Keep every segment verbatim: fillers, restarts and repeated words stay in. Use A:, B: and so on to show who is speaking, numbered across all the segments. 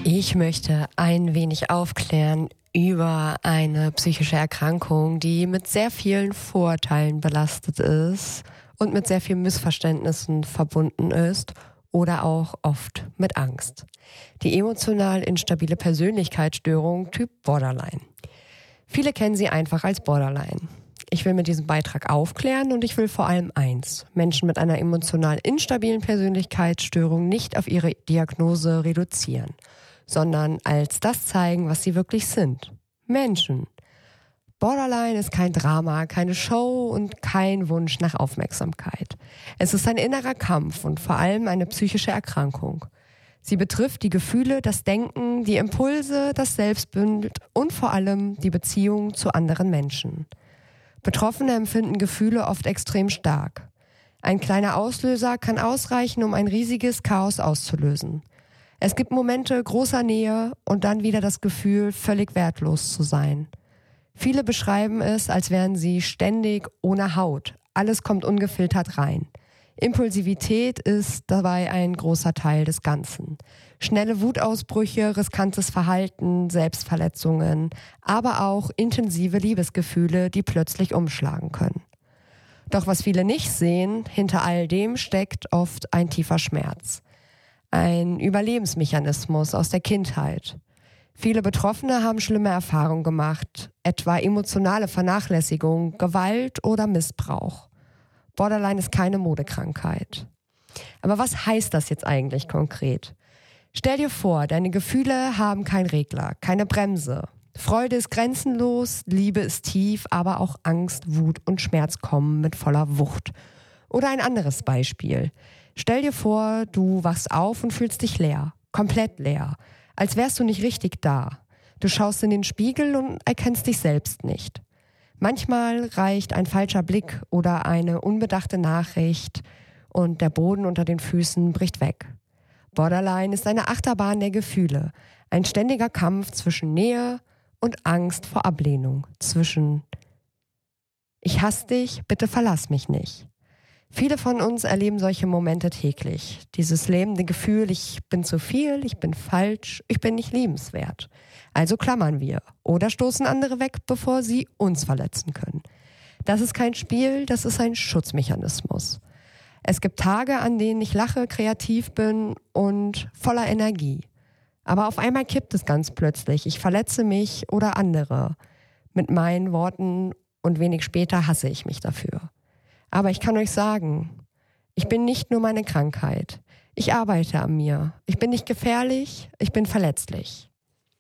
A: Ich möchte ein wenig aufklären über eine psychische Erkrankung, die mit sehr vielen Vorurteilen belastet ist und mit sehr vielen Missverständnissen verbunden ist oder auch oft mit Angst. Die emotional instabile Persönlichkeitsstörung Typ Borderline. Viele kennen sie einfach als Borderline. Ich will mit diesem Beitrag aufklären und ich will vor allem eins: Menschen mit einer emotional instabilen Persönlichkeitsstörung nicht auf ihre Diagnose reduzieren, sondern als das zeigen, was sie wirklich sind. Menschen. Borderline ist kein Drama, keine Show und kein Wunsch nach Aufmerksamkeit. Es ist ein innerer Kampf und vor allem eine psychische Erkrankung. Sie betrifft die Gefühle, das Denken, die Impulse, das Selbstbild und vor allem die Beziehung zu anderen Menschen. Betroffene empfinden Gefühle oft extrem stark. Ein kleiner Auslöser kann ausreichen, um ein riesiges Chaos auszulösen. Es gibt Momente großer Nähe und dann wieder das Gefühl, völlig wertlos zu sein. Viele beschreiben es, als wären sie ständig ohne Haut. Alles kommt ungefiltert rein. Impulsivität ist dabei ein großer Teil des Ganzen. Schnelle Wutausbrüche, riskantes Verhalten, Selbstverletzungen, aber auch intensive Liebesgefühle, die plötzlich umschlagen können. Doch was viele nicht sehen, hinter all dem steckt oft ein tiefer Schmerz. Ein Überlebensmechanismus aus der Kindheit. Viele Betroffene haben schlimme Erfahrungen gemacht, etwa emotionale Vernachlässigung, Gewalt oder Missbrauch. Borderline ist keine Modekrankheit. Aber was heißt das jetzt eigentlich konkret? Stell dir vor, deine Gefühle haben keinen Regler, keine Bremse. Freude ist grenzenlos, Liebe ist tief, aber auch Angst, Wut und Schmerz kommen mit voller Wucht. Oder ein anderes Beispiel. Stell dir vor, du wachst auf und fühlst dich leer, komplett leer, als wärst du nicht richtig da. Du schaust in den Spiegel und erkennst dich selbst nicht. Manchmal reicht ein falscher Blick oder eine unbedachte Nachricht und der Boden unter den Füßen bricht weg. Borderline ist eine Achterbahn der Gefühle, ein ständiger Kampf zwischen Nähe und Angst vor Ablehnung, zwischen ich hasse dich, bitte verlass mich nicht. Viele von uns erleben solche Momente täglich. Dieses lähmende Gefühl, ich bin zu viel, ich bin falsch, ich bin nicht liebenswert. Also klammern wir oder stoßen andere weg, bevor sie uns verletzen können. Das ist kein Spiel, das ist ein Schutzmechanismus. Es gibt Tage, an denen ich lache, kreativ bin und voller Energie. Aber auf einmal kippt es ganz plötzlich. Ich verletze mich oder andere mit meinen Worten und wenig später hasse ich mich dafür. Aber ich kann euch sagen, ich bin nicht nur meine Krankheit. Ich arbeite an mir. Ich bin nicht gefährlich, ich bin verletzlich.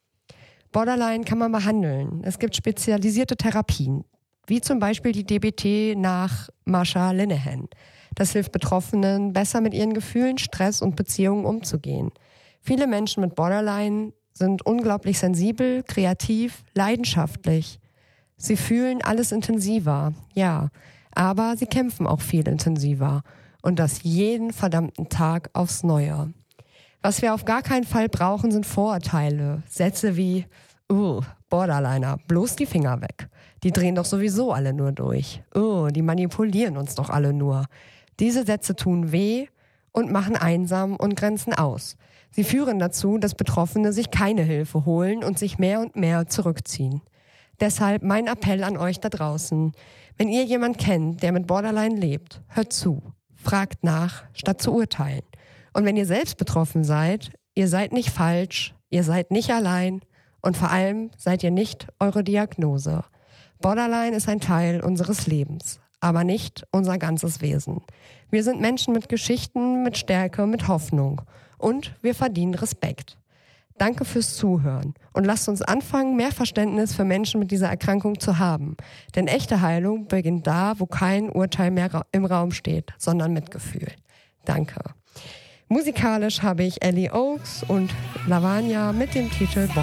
A: Borderline kann man behandeln. Es gibt spezialisierte Therapien, wie zum Beispiel die D B T nach Marsha Linehan. Das hilft Betroffenen, besser mit ihren Gefühlen, Stress und Beziehungen umzugehen. Viele Menschen mit Borderline sind unglaublich sensibel, kreativ, leidenschaftlich. Sie fühlen alles intensiver, ja. Aber sie kämpfen auch viel intensiver und das jeden verdammten Tag aufs Neue. Was wir auf gar keinen Fall brauchen, sind Vorurteile. Sätze wie, uh, Borderliner, bloß die Finger weg. Die drehen doch sowieso alle nur durch. Uh, die manipulieren uns doch alle nur. Diese Sätze tun weh und machen einsam und grenzen aus. Sie führen dazu, dass Betroffene sich keine Hilfe holen und sich mehr und mehr zurückziehen. Deshalb mein Appell an euch da draußen. Wenn ihr jemanden kennt, der mit Borderline lebt, hört zu, fragt nach, statt zu urteilen. Und wenn ihr selbst betroffen seid, ihr seid nicht falsch, ihr seid nicht allein und vor allem seid ihr nicht eure Diagnose. Borderline ist ein Teil unseres Lebens, aber nicht unser ganzes Wesen. Wir sind Menschen mit Geschichten, mit Stärke, mit Hoffnung und wir verdienen Respekt. Danke fürs Zuhören und lasst uns anfangen, mehr Verständnis für Menschen mit dieser Erkrankung zu haben. Denn echte Heilung beginnt da, wo kein Urteil mehr im Raum steht, sondern Mitgefühl. Danke. Musikalisch habe ich Ellie Oaks und Lavanya mit dem Titel